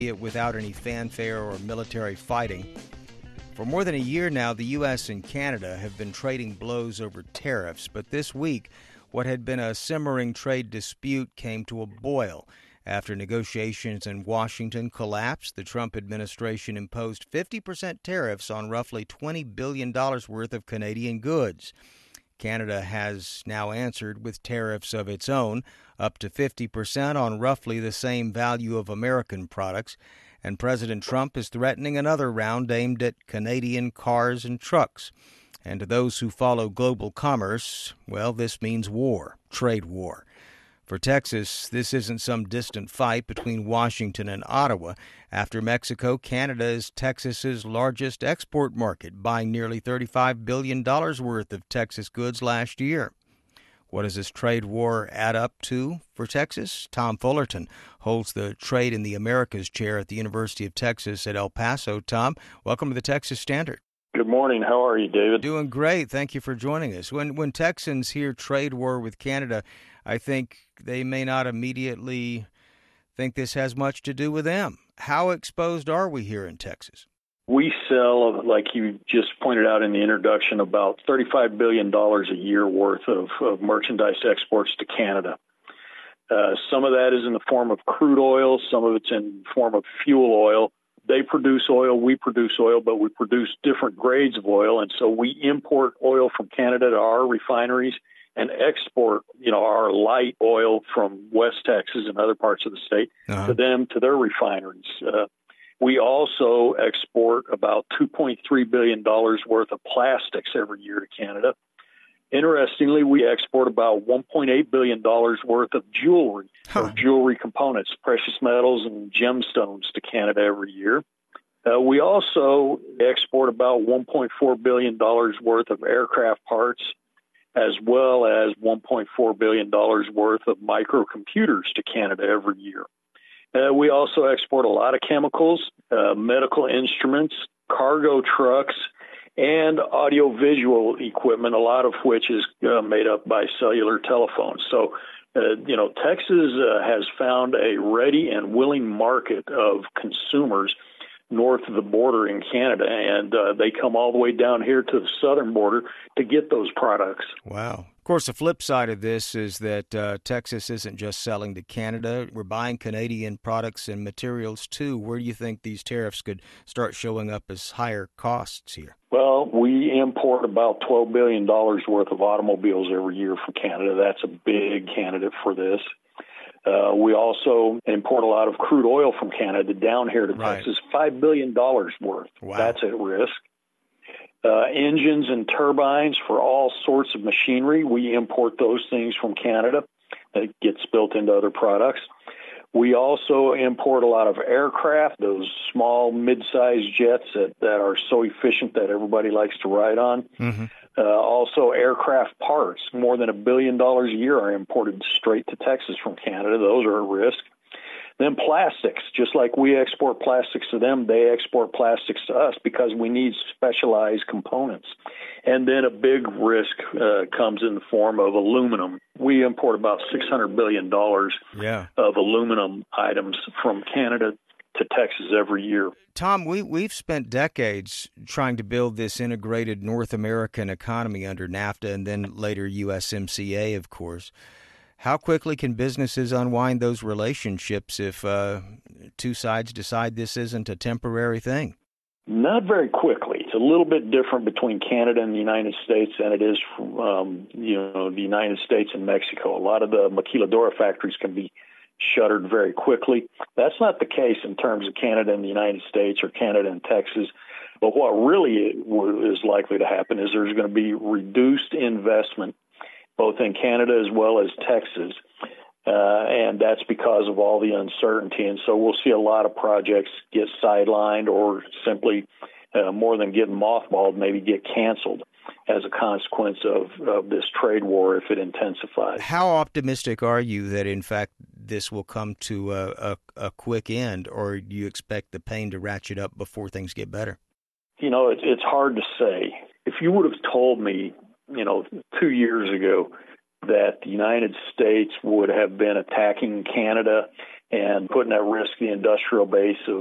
it without any fanfare or military fighting. For more than a year now, the U.S. and Canada have been trading blows over tariffs, but this week, what had been a simmering trade dispute came to a boil. After negotiations in Washington collapsed, the Trump administration imposed 50% tariffs on roughly $20 billion worth of Canadian goods. Canada has now answered with tariffs of its own, up to 50% on roughly the same value of American products, and President Trump is threatening another round aimed at Canadian cars and trucks. And to those who follow global commerce, well, this means war, trade war. For Texas, this isn't some distant fight between Washington and Ottawa. After Mexico, Canada is Texas's largest export market, buying nearly $35 billion worth of Texas goods last year. What does this trade war add up to for Texas? Tom Fullerton holds the Trade in the Americas chair at the University of Texas at El Paso. Tom, welcome to the Texas Standard. Good morning. How are you, David? Doing great. Thank you for joining us. When Texans hear trade war with Canada, I think they may not immediately think this has much to do with them. How exposed are we here in Texas? We sell, like you just pointed out in the introduction, about $35 billion a year worth of merchandise exports to Canada. Some of that is in the form of crude oil. Some of it's in the form of fuel oil. They produce oil, we produce oil, but we produce different grades of oil. And so we import oil from Canada to our refineries and export, our light oil from West Texas and other parts of the state to them, to their refineries. We also export about $2.3 billion worth of plastics every year to Canada. Interestingly, we export about $1.8 billion worth of jewelry, or jewelry components, precious metals and gemstones to Canada every year. We also export about $1.4 billion worth of aircraft parts, as well as $1.4 billion worth of microcomputers to Canada every year. We also export a lot of chemicals, medical instruments, cargo trucks, and audiovisual equipment, a lot of which is made up by cellular telephones. So, Texas has found a ready and willing market of consumers north of the border in Canada, and they come all the way down here to the southern border to get those products. Wow. Of course, the flip side of this is that Texas isn't just selling to Canada. We're buying Canadian products and materials, too. Where do you think these tariffs could start showing up as higher costs here? Well, we import about $12 billion worth of automobiles every year from Canada. That's a big candidate for this. We also import a lot of crude oil from Canada down here to Texas, $5 billion worth. Wow. That's at risk. Engines and turbines for all sorts of machinery. We import those things from Canada. It gets built into other products. We also import a lot of aircraft, those small, mid-sized jets that are so efficient that everybody likes to ride on. Mm-hmm. Also, aircraft parts, more than $1 billion a year are imported straight to Texas from Canada. Those are at risk. Then plastics, just like we export plastics to them, they export plastics to us because we need specialized components. And then a big risk comes in the form of aluminum. We import about $600 billion of aluminum items from Canada to Texas every year. Tom, we've spent decades trying to build this integrated North American economy under NAFTA and then later USMCA, of course. How quickly can businesses unwind those relationships if two sides decide this isn't a temporary thing? Not very quickly. It's a little bit different between Canada and the United States than it is from, the United States and Mexico. A lot of the maquiladora factories can be shuttered very quickly. That's not the case in terms of Canada and the United States or Canada and Texas. But what really is likely to happen is there's going to be reduced investment both in Canada as well as Texas, and that's because of all the uncertainty. And so we'll see a lot of projects get sidelined or simply, more than getting mothballed, maybe get canceled as a consequence of this trade war if it intensifies. How optimistic are you that, in fact, this will come to a quick end, or do you expect the pain to ratchet up before things get better? It's hard to say. If you would have told me 2 years ago that the United States would have been attacking Canada and putting at risk the industrial base